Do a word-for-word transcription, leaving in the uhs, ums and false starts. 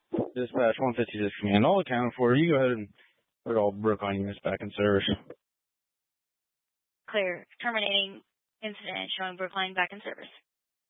Dispatch one fifty-six command, all accounted for. You go ahead and put all Brookline units back in service. Clear. Terminating incident, showing Brookline back in service.